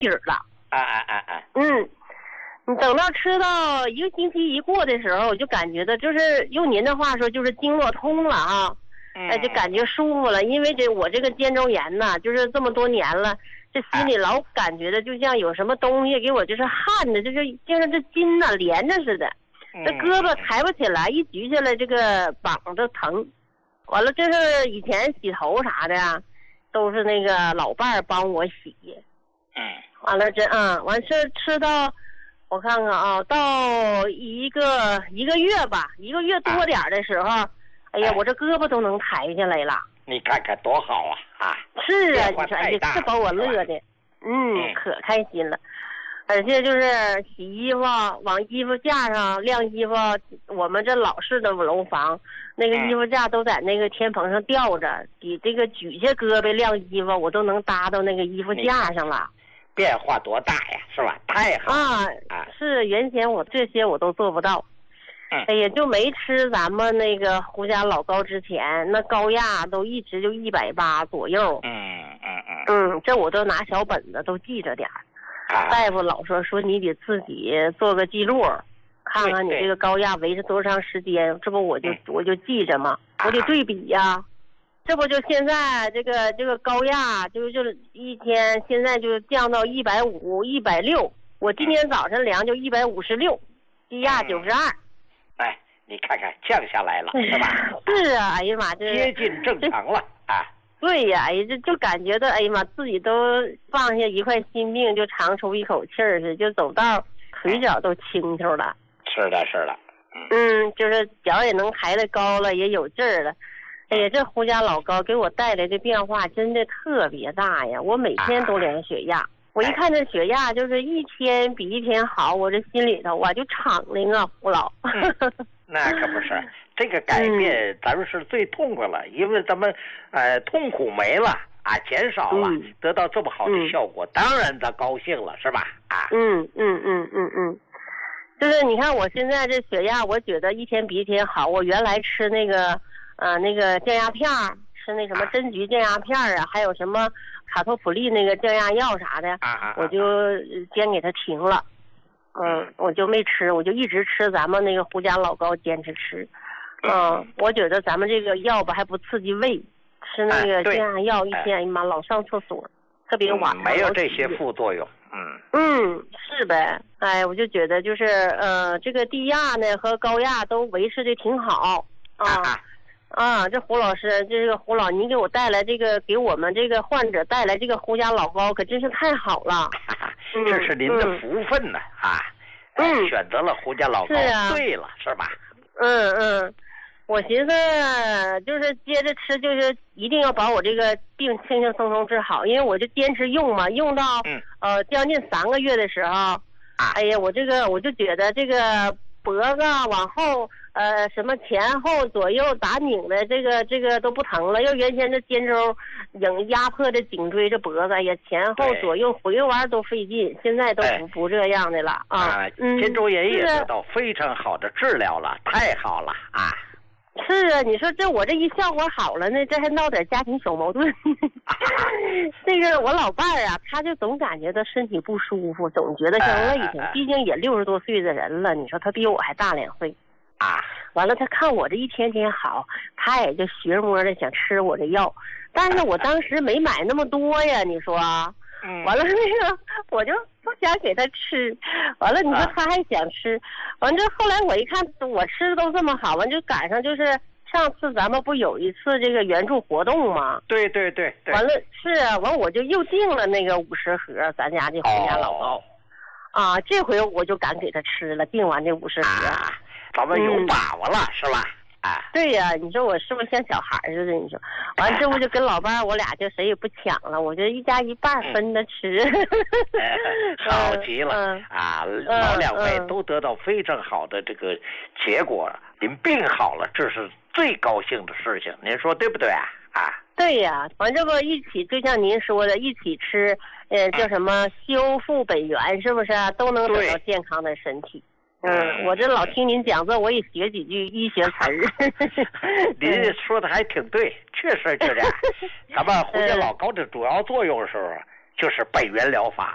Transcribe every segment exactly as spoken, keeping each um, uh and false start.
底儿了。 啊啊啊啊！ 嗯，你等到吃到一个星期一过的时候，我就感觉到就是用您的话说就是经络通了啊，哎、就感觉舒服了。因为这我这个肩周炎呐，就是这么多年了，这心里老感觉的就像有什么东西给我就是焊的，就是就像这筋呐连着似的，这胳膊抬不起来，一举起来这个膀子疼。完了，这是以前洗头啥的呀，都是那个老伴儿帮我洗。 嗯。 完了这嗯，完事吃到，我看看啊，到一个一个月吧，一个月多点的时候，啊、哎呀，我这胳膊都能抬下来了。 你看看多好啊！啊， 是啊，你说哎呀，这把我乐的，嗯，嗯可开心了。而且就是洗衣服，往衣服架上晾衣服，我们这老式的楼房，那个衣服架都在那个天棚上吊着，比这个举下胳膊晾衣服，我都能搭到那个衣服架上了。 变化多大呀，是吧？太好啊！ 啊， 是原先我这些我都做不到。 嗯， 哎呀，就没吃咱们那个胡家老高之前，那高压都一直就一百八左右。 嗯嗯嗯。 嗯，这我都拿小本子都记着点儿。 啊、 大夫老说说你得自己做个记录，看看你这个高压维持多长时间，这不我就、嗯、我就记着嘛，我得对比呀、啊。这不就现在这个这个高压就就是一天现在就降到一百五一百六，我今天早晨量就一百五十六，低压九十二。 哎，你看看降下来了，是吧？ 是啊，哎呀妈，这接近正常了啊。 对呀，哎呀，这就感觉到哎呀妈，自己都放下一块心病，就长出一口气儿似的，就走道腿脚都轻巧了。 是的，是的。 嗯，就是脚也能抬得高了，也有劲儿了。哎呀，这胡家老高给我带来的变化真的特别大呀！我每天都量血压，啊、我一看这血压就是一天比一天好，我这心里头啊就敞亮啊，胡老。 嗯、那可不是，这个改变咱们是最痛快了，嗯、因为咱们呃痛苦没了啊，减少了，嗯、得到这么好的效果，嗯、当然咱高兴了，是吧？啊， 嗯嗯嗯嗯嗯，就是你看我现在这血压，我觉得一天比一天好。我原来吃那个。呃，那个降压片儿，吃那什么针菊降压片儿啊，还有什么卡托普利那个降压药啥的， 啊、 我就先给它停了。嗯，我就没吃，我就一直吃咱们那个胡家老高，坚持吃。嗯，我觉得咱们这个药吧还不刺激胃，吃那个降压药一天，哎呀妈，老上厕所，特别晚、 嗯。没有这些副作用。嗯嗯，是呗。哎，我就觉得就是呃，这个低压呢和高压都维持的挺好啊。 啊啊，这胡老师，这个胡老，您给我带来这个，给我们这个患者带来这个胡家老高，可真是太好了。 嗯、这是您的福分呢、嗯、啊！嗯，选择了胡家老高， 啊、 对了，是吧？ 嗯嗯，我寻思就是接着吃，就是一定要把我这个病轻轻松松治好，因为我就坚持用嘛，用到、 嗯、 呃将近三个月的时候， 啊、 哎呀，我这个我就觉得这个脖子往后。呃，什么前后左右打拧的，这个这个都不疼了。要原先这肩周影压迫的颈椎这脖子呀，前后左右回弯都费劲，现在都不、哎、不这样的了啊。 啊，肩周炎也得到非常好的治疗了，太好了啊！ 是啊，你说这我这一效果好了呢，这还闹点家庭小矛盾。这个我老伴儿啊，他就总感觉他身体不舒服，总觉得像累挺，毕竟也六十多岁的人了，你说他比我还大两岁。 啊， 完了，他看我这一天天好，他也就学摸的想吃我这药，但是我当时没买那么多呀，你说， 嗯， 完了那个我就不想给他吃，完了你说他还想吃，完这后来我一看我吃的都这么好，完就赶上就是上次咱们不有一次这个援助活动吗？ 对对对对， 完了是啊，完我就又订了那个五十盒咱家这胡家老高， 哦、 啊，这回我就敢给他吃了，订完这五十盒。 啊咱们有把握了、嗯、是吧？啊， 对呀、啊，你说我是不是像小孩似的？你说，完这不就跟老伴儿我俩就谁也不抢了，我就一家一半分着吃。 嗯哎、好极了、嗯、啊！老两位都得到非常好的这个结果，您、嗯、病好了，这是最高兴的事情，您说对不对啊？啊， 对呀、啊，完这不一起，就像您说的，一起吃，呃，叫什么修复本源，是不是、啊、都能得到健康的身体？嗯，我这老听您讲座，我也学几句医学词儿。 您说的还挺对，确实就这样。咱们胡家老高的主要作用是就是本源疗法，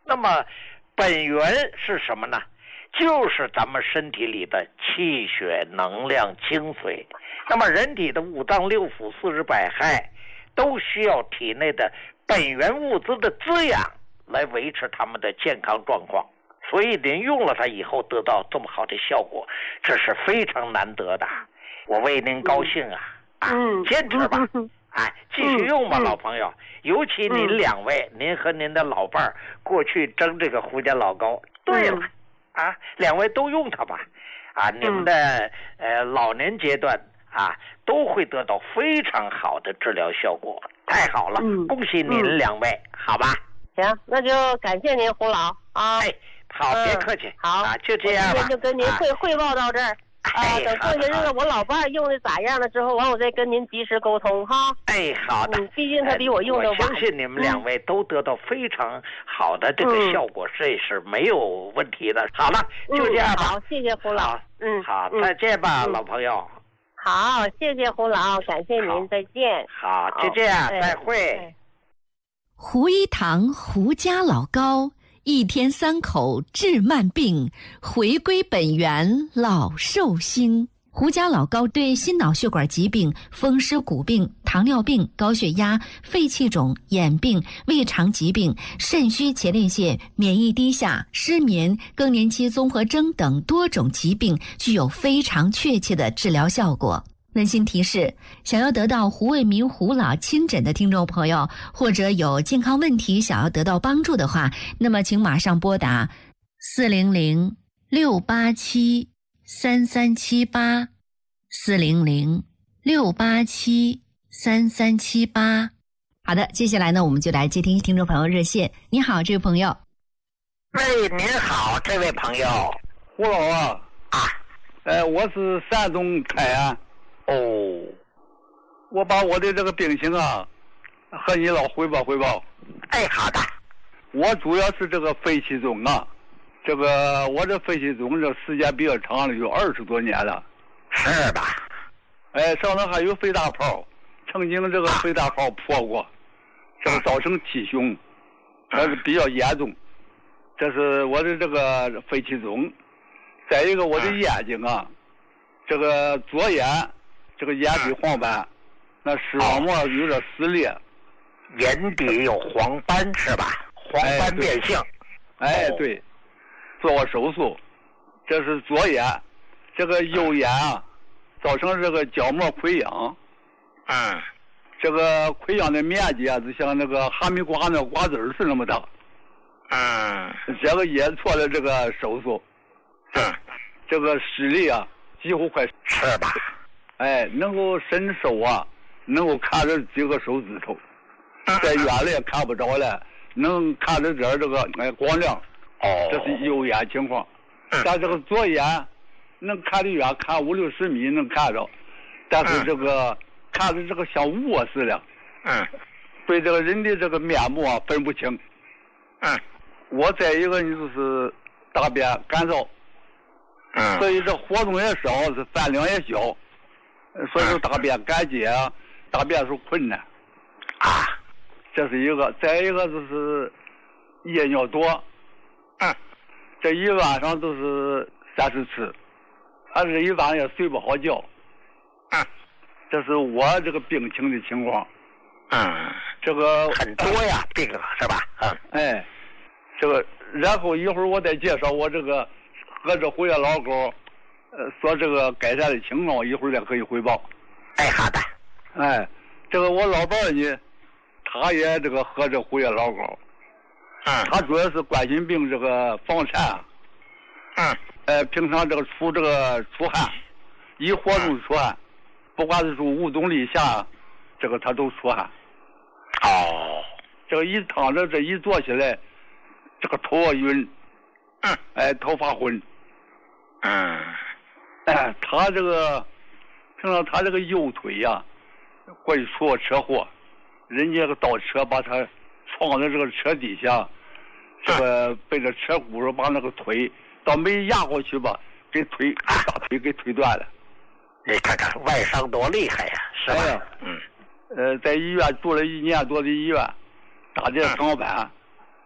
那么本源是什么呢？就是咱们身体里的气血能量精髓。那么人体的五脏六腑四肢百骸都需要体内的本源物质的滋养来维持他们的健康状况，所以您用了它以后得到这么好的效果，这是非常难得的。我为您高兴啊！啊，坚持吧！哎，继续用吧，老朋友。尤其您两位，您和您的老伴儿过去蒸这个胡家老高。对了，啊，两位都用它吧。啊，你们的呃老年阶段啊，都会得到非常好的治疗效果。太好了，恭喜您两位，好吧？ 行，那就感谢您，胡老啊。 哎，好，别客气。 好， 啊，就这样吧。 今天就跟您汇汇报到这儿。啊，等过些日子我老伴儿用的咋样了之后，完我再跟您及时沟通哈。 哎，好的。 嗯，毕竟他比我用的晚。 我相信你们两位都得到非常好的这个效果，这是没有问题的。好了，就这样吧。 好，谢谢胡老。嗯， 好，再见吧，老朋友。 好，谢谢胡老，感谢您，再见。 好，就这样，再会。 胡一堂胡家老高。一天三口治慢病，回归本源老寿星。胡家老高对心脑血管疾病、风湿骨病、糖尿病、高血压、肺气肿、眼病、胃肠疾病、肾虚前列腺、免疫低下、失眠、更年期综合征等多种疾病具有非常确切的治疗效果。温馨提示：想要得到胡卫民胡老亲诊的听众朋友，或者有健康问题想要得到帮助的话，那么请马上拨打四零零六八七三三七八四零零六八七三三七八。好的，接下来呢，我们就来接听听众朋友热线。你好，这位朋友。 喂，您好，这位朋友。 胡老啊。 啊。 呃，我是山东泰安。 哦， 我把我的这个病情啊，和你老汇报汇报。 哎，好的。 我主要是这个肺气肿啊，这个我这肺气肿这时间比较长了，有二十多年了。 是吧？ 哎，上头还有肺大泡，曾经这个肺大泡破过，这个造成气胸，这是比较严重。这是我的这个肺气肿。再一个，我的眼睛啊，这个左眼。这个眼底黄斑，那视网膜有点撕裂， 眼底有黄斑是吧？黄斑变性。 哎，哎对，做过手术，这是左眼，这个右眼啊，造成这个角膜溃疡。 嗯， 这个溃疡的面积啊，就像那个哈密瓜那瓜子儿是那么大。 嗯， 这个也做了这个手术。 嗯， 这个视力啊，几乎快是吧？ 哎，能够伸手啊，能够看着几个手指头，在远了也看不着了，能看着点这个哎光亮。 哦， 这是右眼情况。但这个左眼能看得远，看五六十米能看着，但是这个看着这个像雾似的。 嗯， 对这个人的这个面目啊分不清。 嗯， 我再一个你就是大便干燥。 嗯， 所以这活动也少，是饭量也小。所以说大便干结啊，大便是困难啊， 这是一个。再一个就是夜尿多， 嗯， 这一晚上都是三十次，而且一晚上也睡不好觉， 嗯， 这是我这个病情的情况， 嗯， 这个很多呀，病是吧？嗯， 哎，这个然后一会儿我再介绍我这个喝着胡家老狗。呃，说这个改善的情况，一会儿再可以汇报。 哎，好的。 哎，这个我老伴儿呢，他也这个喝着胡家老狗。 嗯。 他主要是冠心病这个房颤。 嗯。 呃，平常这个出这个出汗，一活动出汗，不管是说无动力下，这个他都出汗。 哦。 这个一躺着，这一坐起来，这个头啊晕。 嗯。 哎，头发昏。 嗯。 哎，他这个，平常他这个右腿呀、啊，过去出过车祸，人家个倒车把他撞在这个车底下，这个被这车轱辘把那个腿倒没压过去吧，给腿大腿给推断了。 你看看外伤多厉害呀、啊，是吧？ 哎、嗯。呃，在医院住了一年多的医院，打这床板，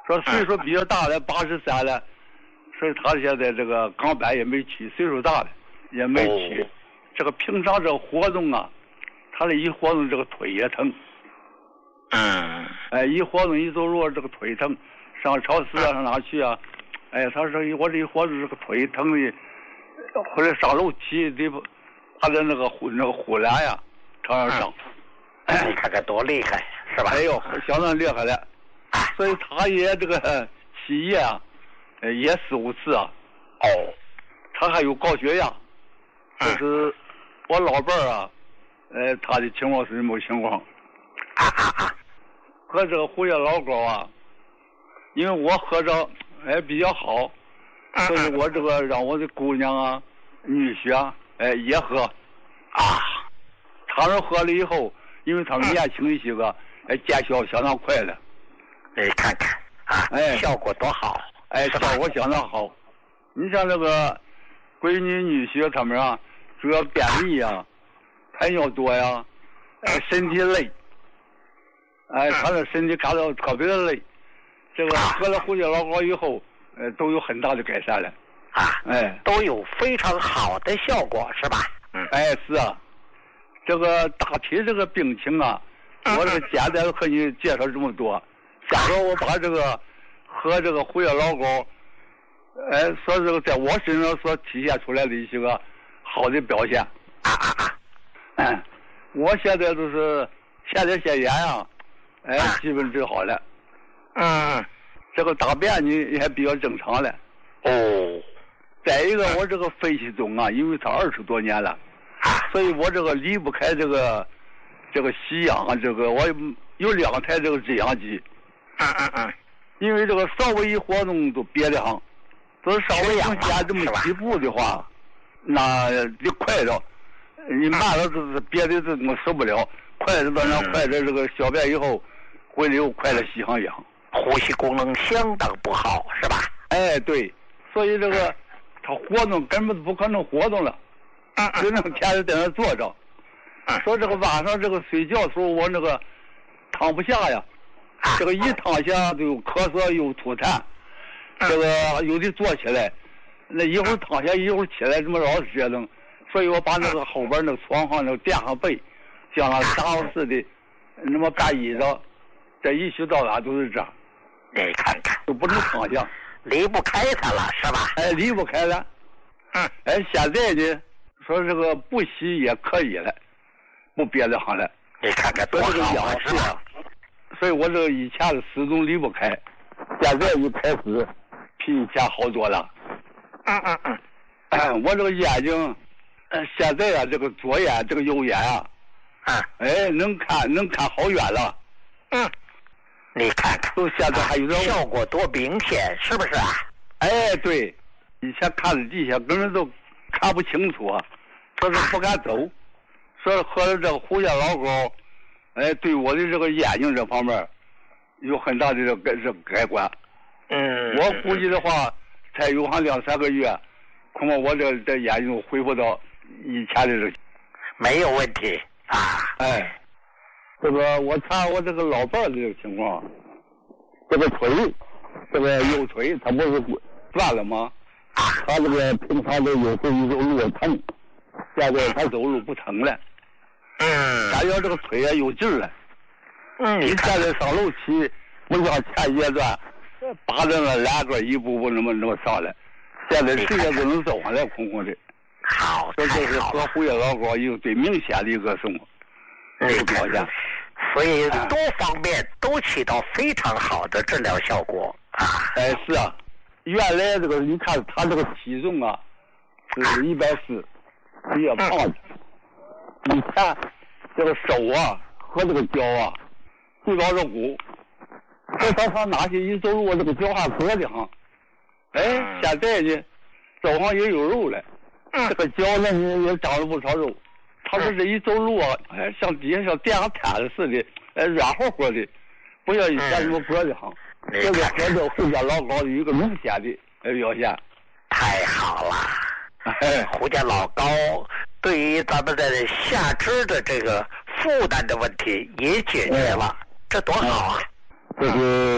说岁数比较大的八十三了，所以他现在这个钢板也没取，岁数大了也没取。这个平常这个活动啊，他这一活动这个腿也疼。 嗯。 哎，一活动一走路这个腿疼，上超市啊上哪去啊？哎，他说我这一活动这个腿疼的，或者上楼梯得他的那个护那个护栏呀，常常上。 哎，你看看多厉害，是吧？ 哎呦，相当厉害了。所以他也这个起夜啊，也四五次啊。 哦。 他还有高血压。就是我老伴儿啊，呃，他的情况是什么情况？ 啊啊啊！ 喝这个胡椒老膏啊，因为我喝着哎比较好，所以我这个让我的姑娘啊、女婿啊，哎也喝。 啊。 他们喝了以后，因为他们年轻一些个，哎见效相当快了。 你看看啊，哎，效果多好！ 哎，效果相当好。你像这个闺女、女婿他们啊，主要便秘啊，排尿多呀，哎，身体累。哎，他的身体感到特别的累，这个喝了胡椒老膏以后，呃，都有很大的改善了。 啊， 哎， 都有非常好的效果，是吧？ 嗯，哎，是啊，这个大体这个病情啊，我这个简单的和你介绍这么多。假如我把这个喝这个胡椒老膏，哎，说这个在我身上所体现出来的一些个好的表现。 啊啊啊！ 嗯，我现在就是现在腺炎啊。哎，基本治好了。 嗯， 这个大便呢也比较正常了。 哦。 再一个，我这个肺气肿啊，因为他二十多年了，所以我这个离不开这个这个吸氧啊，这个我有两台这个制氧机。 嗯嗯嗯。 因为这个稍微一活动都憋得慌，就是稍微往前这么几步的话，那得快着，你慢了就是憋的这么受不了，快着到那快着这个小便以后。回来又快了吸上氧， 呼吸功能相当不好，是吧？ 哎，对，所以这个他活动根本不可能活动了，只能天天在那坐着。说这个晚上这个睡觉的时候，我那个躺不下呀，这个一躺下就咳嗽又吐痰，这个有的坐起来，那一会儿躺下一会儿起来，这么老是折腾，所以我把那个后边那个床上那个垫上被，像那沙发似的，那么搬椅子。这一宿到哪都是这样， 你看看都不能躺下， 离不开它了，是吧？ 哎，离不开了。 嗯。 哎，现在呢，说这个不吸也可以了，不憋得慌了。 你看看多好啊，是吧？ 所以我这个以前的始终离不开，现在一开始比以前好多了。 嗯嗯嗯。 哎，我这个眼睛，呃，现在啊，这个左眼这个右眼啊， 嗯， 哎，能看能看好远了。 嗯，你看看， 都现在还有点效果多明显，是不是啊？ 哎，对，以前看着地下根本都看不清楚啊，说是不敢走，说是喝了这个胡椒老膏，哎，对我的这个眼睛这方面有很大的这个改这个改观。 嗯， 我估计的话，才有上两三个月，恐怕我这这眼睛恢复到以前的这， 没有问题啊。 哎。这个我看我这个老伴儿的这个情况，这个腿，这个右腿他不是断了吗？他这个平常都有时候一走路疼，现在他走路不疼了。 嗯。 感觉这个腿啊有劲儿了。 嗯。 你现在上楼梯不像前阶段，扒着那栏杆一步步那么那么上来，现在谁也都能走上来空空的。 好， 这就是喝胡椒老膏一个最明显的一个什么？ 这个表现，所以多方面都起到非常好的治疗效果啊！ 哎，是啊，原来这个你看他这个体重啊是一百四，比较胖的。你看这个手啊和这个脚啊，最高是骨，这他上哪去一走路，这个脚还硌得慌。哎，现在呢，手上也有肉了，这个脚呢也长了不少肉。他说这一走路啊，哎，像底下像垫上毯子似的，哎，软和和的，不像以前那么硌得慌。这个喝这胡椒老膏有一个明显的呃表现。 太好了，哎，胡椒老膏对于咱们的下肢的这个负担的问题也解决了，这多好啊！ 这是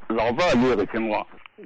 老伴儿这个情况，